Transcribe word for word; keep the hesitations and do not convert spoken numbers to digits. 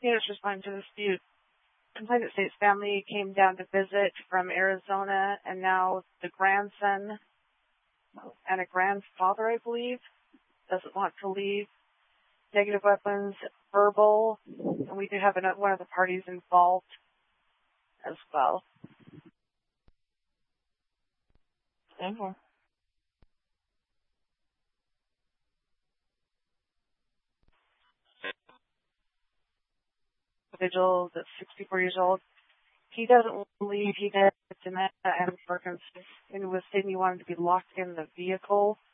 Units responding to the dispute. Complainant states family came down to visit from Arizona, and now the grandson and a grandfather, I believe, doesn't want to leave. Negative weapons, verbal, and we do have another, one of the parties involved as well. Mm-hmm. Individual that's sixty-four years old. He doesn't leave. He gets dementia and Parkinson's, and was saying he wanted to be locked in the vehicle